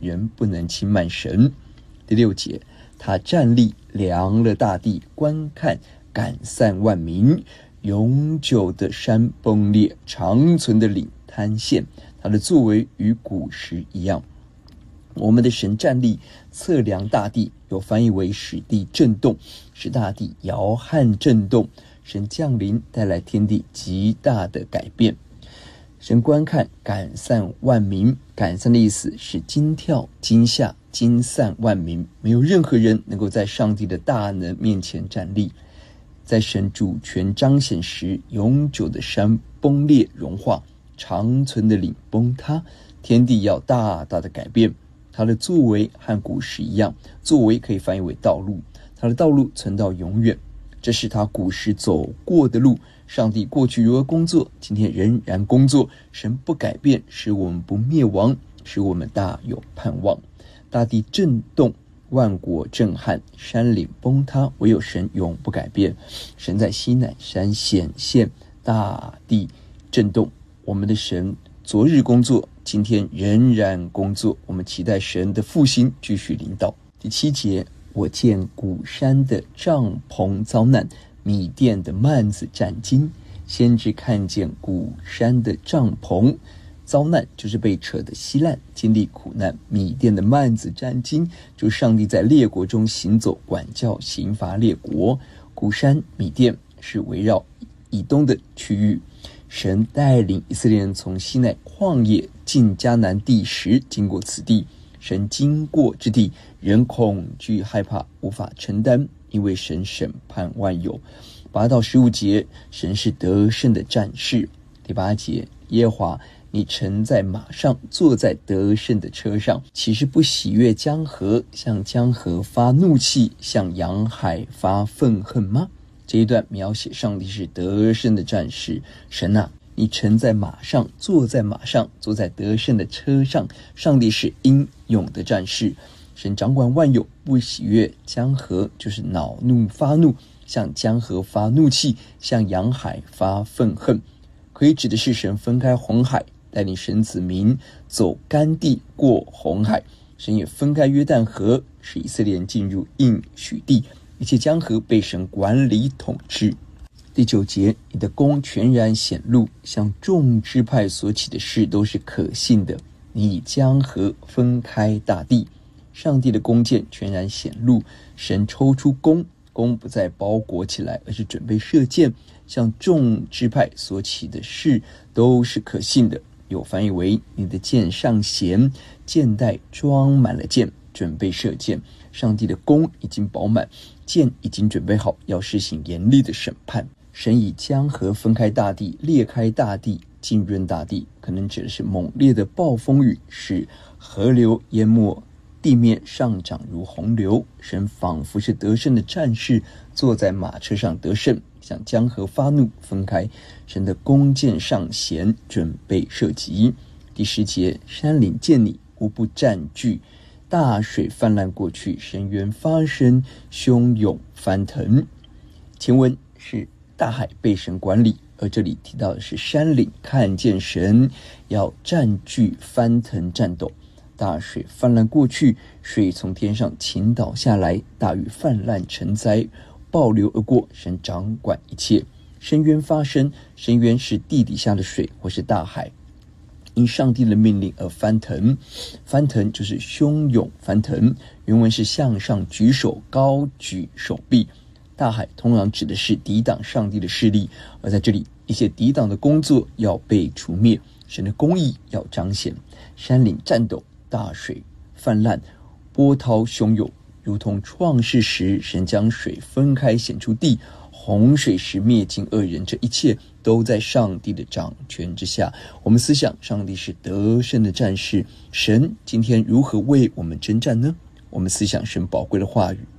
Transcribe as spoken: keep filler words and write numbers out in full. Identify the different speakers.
Speaker 1: 人不能轻慢神。第六节，他站立量了大地，观看赶散万民，永久的山崩裂，长存的岭坍陷，他的作为与古时一样。我们的神站立测量大地，有翻译为使地震动，使大地摇撼震动。神降临，带来天地极大的改变。神观看赶散万民，赶散的意思是惊跳、惊吓、惊散万民，没有任何人能够在上帝的大能面前站立。在神主权彰显时，永久的山崩裂融化，长存的岭崩塌，天地要大大的改变。他的作为和古时一样，作为可以翻译为道路，他的道路存到永远，这是他古时走过的路。上帝过去如何工作，今天仍然工作，神不改变，使我们不灭亡，使我们大有盼望。大地震动，万国震撼，山岭崩塌，唯有神永不改变。神在西乃山显现，大地震动。我们的神昨日工作，今天仍然工作，我们期待神的复兴继续领导。第七节，我见古山的帐篷遭难，米甸的幔子战惊。先知看见古山的帐篷遭难，就是被扯得稀烂，经历苦难。米甸的幔子战惊，就是上帝在列国中行走，管教刑罚列国。古山米甸是围绕以东的区域。神带领以色列人从西奈旷野进迦南地时，经过此地，神经过之地，人恐惧害怕，无法承担，因为神审判万有。八到十五节，神是得胜的战士。第八节，耶和华，你乘在马上，坐在得胜的车上，岂是不喜悦江河，向江河发怒气，向洋海发愤恨吗？这一段描写上帝是得胜的战士。神啊，你乘在马上，坐在马上，坐在得胜的车上，上帝是英勇的战士。神掌管万有，不喜悦江河，就是恼怒发怒，向江河发怒气，向洋海发愤恨。可以指的是神分开红海，带领神子民走干地过红海。神也分开约旦河，使以色列人进入应许地，一切江河被神管理统治。第九节，你的功全然显露，向众支派所起的事都是可信的。你以江河分开大地，上帝的弓箭全然显露。神抽出弓，弓不再包裹起来，而是准备射箭。向众支派所起的事都是可信的。有翻译为你的箭上弦，箭袋装满了箭，准备射箭。上帝的弓已经饱满，箭已经准备好，要施行严厉的审判。神以江河分开大地，裂开大地，浸润大地，可能指的是猛烈的暴风雨，使河流淹没地面，上涨如洪流。神仿佛是得胜的战士，坐在马车上得胜，向江河发怒，分开。神的弓箭上弦，准备射击。第十节，山岭见你，无不占据，大水泛滥过去，深渊发生，汹涌翻腾。前文是大海被神管理，而这里提到的是山岭看见神要占据翻腾战斗。大水泛滥过去，水从天上倾倒下来，大雨泛滥成灾，暴流而过，神掌管一切。深渊发生，深渊是地底下的水，或是大海，因上帝的命令而翻腾。翻腾就是汹涌翻腾，原文是向上举手，高举手臂。大海通常指的是抵挡上帝的势力，而在这里，一切抵挡的工作要被除灭，神的公义要彰显。山岭颤抖，大水泛滥，波涛汹涌，如同创世时神将水分开显出地，洪水时灭尽恶人，这一切都在上帝的掌权之下。我们思想，上帝是得胜的战士，神今天如何为我们征战呢？我们思想神宝贵的话语，